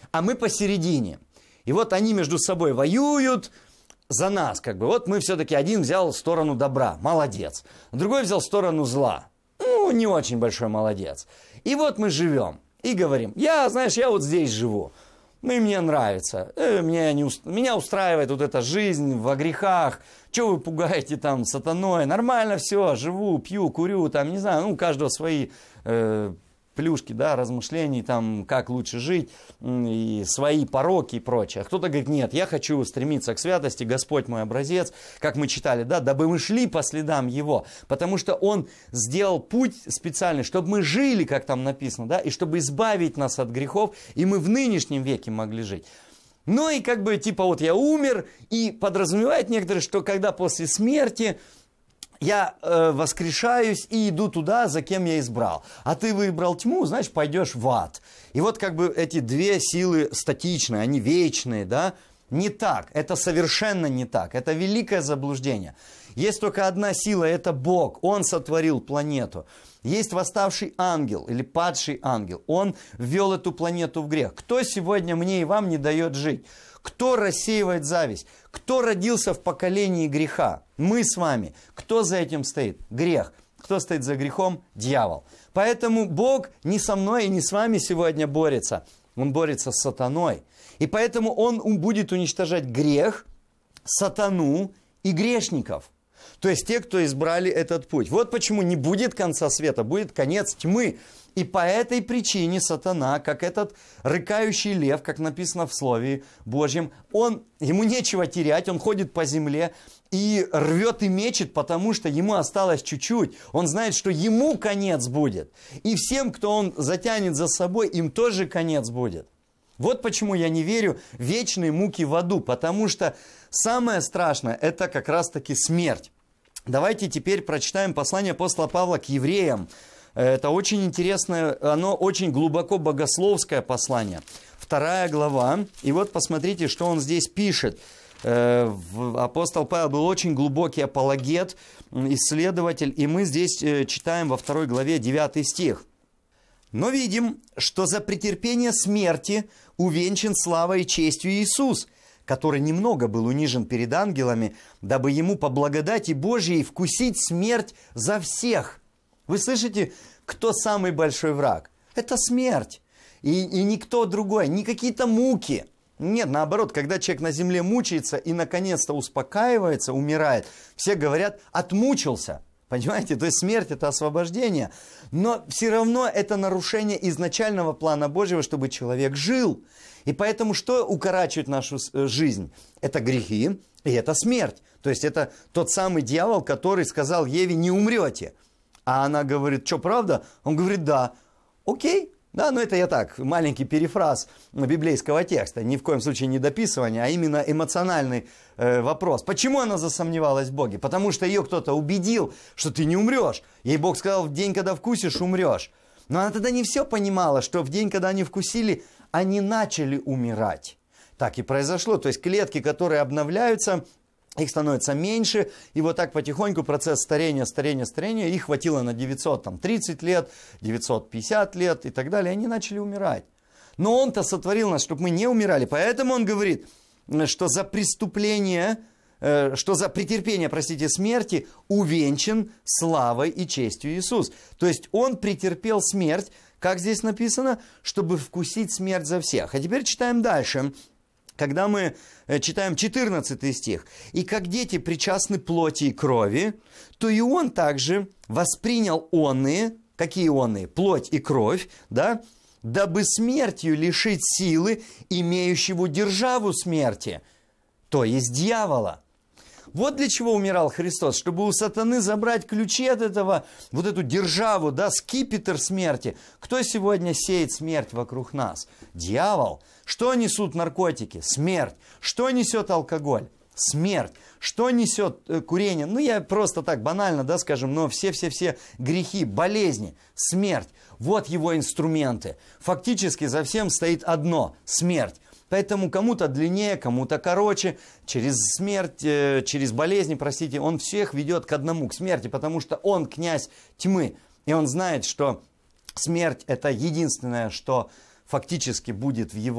а мы посередине. И вот они между собой воюют за нас, как бы. Вот мы все-таки один взял сторону добра, молодец. Другой взял сторону зла, ну, не очень большой молодец. И вот мы живем и говорим, я вот здесь живу. Ну и мне нравится, меня устраивает вот эта жизнь во грехах, что вы пугаете там сатаной, нормально все, живу, пью, курю, там, не знаю, ну у каждого свои плюшки, да, размышлений, там, как лучше жить, и свои пороки и прочее. А кто-то говорит, нет, я хочу стремиться к святости, Господь мой образец, как мы читали, да, дабы мы шли по следам Его, потому что Он сделал путь специальный, чтобы мы жили, как там написано, да, и чтобы избавить нас от грехов, и мы в нынешнем веке могли жить. Ну и как бы, типа, вот я умер, и подразумевает некоторые, что когда после смерти я воскрешаюсь и иду туда, за кем я избрал. А ты выбрал тьму, значит, пойдешь в ад. И вот как бы эти две силы статичные, они вечные, да? Не так, это совершенно не так, это великое заблуждение. Есть только одна сила, это Бог, Он сотворил планету. Есть восставший ангел или падший ангел, он ввел эту планету в грех. Кто сегодня мне и вам не дает жить? Кто рассеивает зависть? Кто родился в поколении греха? Мы с вами. Кто за этим стоит? Грех. Кто стоит за грехом? Дьявол. Поэтому Бог не со мной и не с вами сегодня борется. Он борется с сатаной. И поэтому Он будет уничтожать грех, сатану и грешников. То есть те, кто избрали этот путь. Вот почему не будет конца света, будет конец тьмы. И по этой причине сатана, как этот рыкающий лев, как написано в Слове Божьем, ему нечего терять, он ходит по земле и рвет и мечет, потому что ему осталось чуть-чуть. Он знает, что ему конец будет. И всем, кто он затянет за собой, им тоже конец будет. Вот почему я не верю в вечные муки в аду, потому что самое страшное – это как раз-таки смерть. Давайте теперь прочитаем послание апостола Павла к евреям. Это очень интересное, оно очень глубоко богословское послание. 2 глава. И вот посмотрите, что он здесь пишет. Апостол Павел был очень глубокий апологет, исследователь. И мы здесь читаем во 2 главе 9 стих. «Но видим, что за претерпение смерти увенчан славой и честью Иисус, который немного был унижен перед ангелами, дабы ему по благодати Божьей вкусить смерть за всех». Вы слышите, кто самый большой враг? Это смерть. И никто другой, не какие-то муки. Нет, наоборот, когда человек на земле мучается и наконец-то успокаивается, умирает, все говорят, отмучился. Понимаете? То есть смерть – это освобождение. Но все равно это нарушение изначального плана Божьего, чтобы человек жил. И поэтому что укорачивает нашу жизнь? Это грехи и это смерть. То есть это тот самый дьявол, который сказал Еве, не умрете. А она говорит, что, правда? Он говорит, да. Окей. Да, но это я так, маленький перефраз библейского текста. Ни в коем случае не дописывание, а именно эмоциональный вопрос. Почему она засомневалась в Боге? Потому что ее кто-то убедил, что ты не умрешь. Ей Бог сказал, в день, когда вкусишь, умрешь. Но она тогда не все понимала, что в день, когда они вкусили, они начали умирать. Так и произошло. То есть клетки, которые обновляются, их становится меньше, и вот так потихоньку процесс старения, их хватило на 930 лет, 950 лет и так далее, и они начали умирать. Но Он-то сотворил нас, чтобы мы не умирали, поэтому Он говорит, что за претерпение, смерти увенчан славой и честью Иисус. То есть Он претерпел смерть, как здесь написано, чтобы вкусить смерть за всех. А теперь читаем дальше. Когда мы читаем 14 стих, «И как дети причастны плоти и крови, то и Он также воспринял онные». Какие онные? Плоть и кровь, да? «Дабы смертью лишить силы, имеющего державу смерти», то есть дьявола. Вот для чего умирал Христос, чтобы у сатаны забрать ключи от этого, вот эту державу, да, скипетр смерти. Кто сегодня сеет смерть вокруг нас? Дьявол. Что несут наркотики? Смерть. Что несет алкоголь? Смерть. Что несет курение? Ну, я просто так банально, да, скажем, но все грехи, болезни, смерть. Вот его инструменты. Фактически за всем стоит одно – смерть. Поэтому кому-то длиннее, кому-то короче, через смерть, через болезни, простите, он всех ведет к одному, к смерти, потому что он князь тьмы. И он знает, что смерть – это единственное, что фактически будет в его